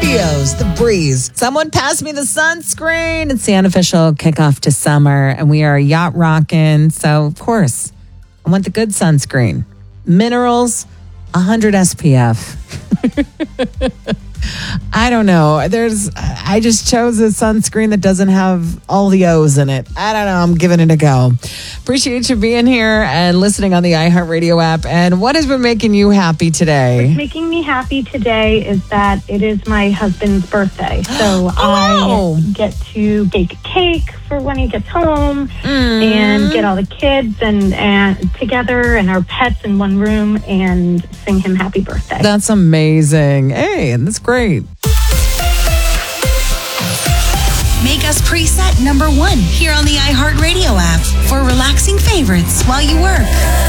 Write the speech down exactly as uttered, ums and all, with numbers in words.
Studios, The Breeze. Someone passed me the sunscreen. It's the unofficial kickoff to summer, and we are yacht rocking. So, of course, I want the good sunscreen. Minerals, one hundred S P F. I don't know. There's, I just chose a sunscreen that doesn't have all the O's in it. I don't know. I'm giving it a go. Appreciate you being here and listening on the iHeartRadio app. And what has been making you happy today? What's making me happy today is that it is my husband's birthday. So oh, I get to bake a cake for when he gets home mm. and get all the kids and, and together and our pets in one room and sing him happy birthday. That's amazing. Hey, that's great. Make us preset number one here on the iHeartRadio app for relaxing favorites while you work.